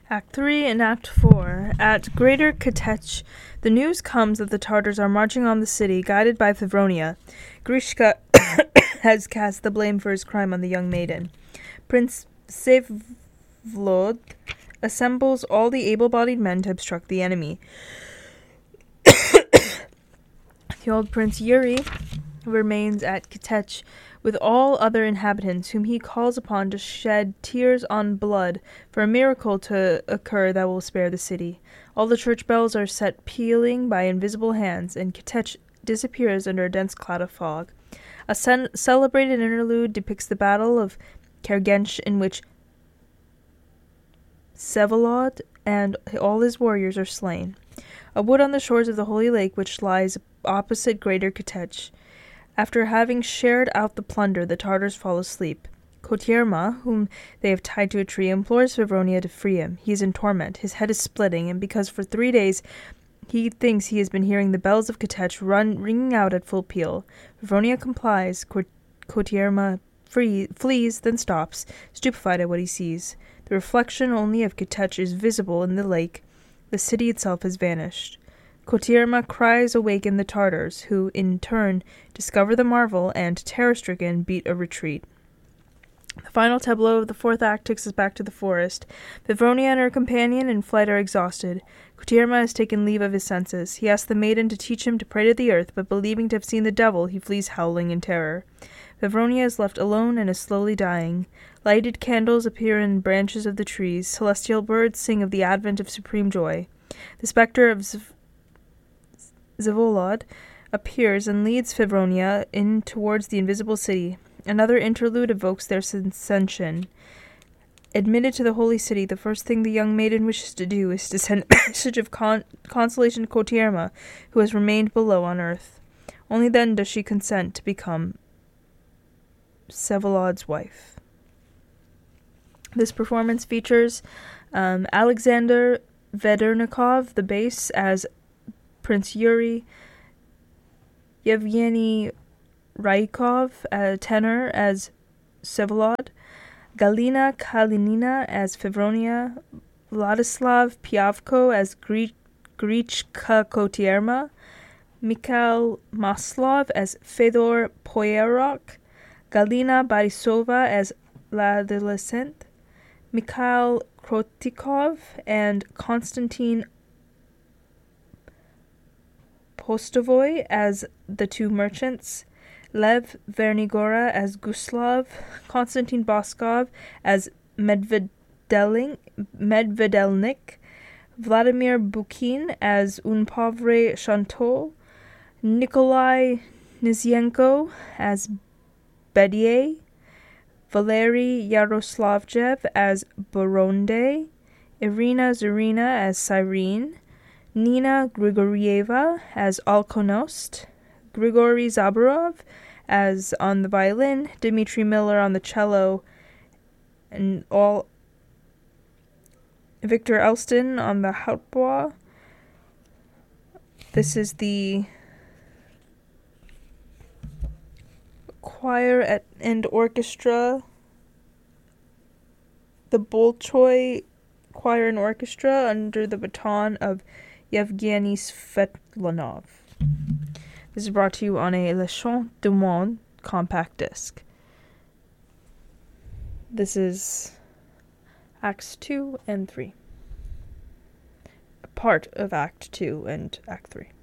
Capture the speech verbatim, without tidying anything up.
Act three and Act four. At Greater Kitech, the news comes that the Tartars are marching on the city, guided by Fevronia. Grishka has cast the blame for his crime on the young maiden. Prince Sevlod assembles all the able-bodied men to obstruct the enemy. The old Prince Yuri remains at Kitech with all other inhabitants, whom he calls upon to shed tears on blood for a miracle to occur that will spare the city. All the church bells are set pealing by invisible hands, and Kitech disappears under a dense cloud of fog. A sen- celebrated interlude depicts the Battle of Kergench, in which Vsevolod and all his warriors are slain. A wood on the shores of the Holy Lake, which lies opposite Greater Kitech. After having shared out the plunder, the Tartars fall asleep. Kotierma, whom they have tied to a tree, implores Fevronia to free him. He is in torment. His head is splitting, and because for three days he thinks he has been hearing the bells of Kitech run ringing out at full peal. Fevronia complies. Kotierma free, flees, then stops, stupefied at what he sees. The reflection only of Kitech is visible in the lake. The city itself has vanished. Kotierma cries awaken the Tartars, who, in turn, discover the marvel and, terror-stricken, beat a retreat. The final tableau of the fourth act takes us back to the forest. Fevronia and her companion in flight are exhausted. Kotierma has taken leave of his senses. He asks the maiden to teach him to pray to the earth, but believing to have seen the devil, he flees howling in terror. Fevronia is left alone and is slowly dying. Lighted candles appear in branches of the trees. Celestial birds sing of the advent of supreme joy. The spectre of Z- Vsevolod appears and leads Fevronia in towards the invisible city. Another interlude evokes their ascension. Admitted to the holy city, the first thing the young maiden wishes to do is to send a message of con- consolation to Kotierma, who has remained below on earth. Only then does she consent to become Vsevolod's wife. This performance features um, Alexander Vedernikov, the bass, as Prince Yuri, Yevgeny Raikov, a tenor, as Vsevolod, Galina Kalinina as Fevronia, Vladislav Piavko as Gri- Grichka Kotierma, Mikhail Maslov as Fedor Poyarok, Galina Borisova as l'adolescent, Mikhail Krotikov and Konstantin Postovoy as the two merchants, Lev Vernigora as Guslav, Konstantin Boskov as Medvedeling, Medvedelnik, Vladimir Bukin as Un Pauvre Chanteau, Nikolai Nizyenko as Bedier, Valery Yaroslavjev as Boronde, Irina Zarina as Cyrene, Nina Grigorieva as Alkonost, Grigory Zaborov as on the violin, Dmitry Miller on the cello, and all Victor Elston on the hautbois. This is the choir at, and orchestra, the Bolshoi Choir and Orchestra under the baton of Yevgeny Svetlanov. This is brought to you on a Le Chant du Monde compact disc. This is Acts two and three. A part of Act two and Act three.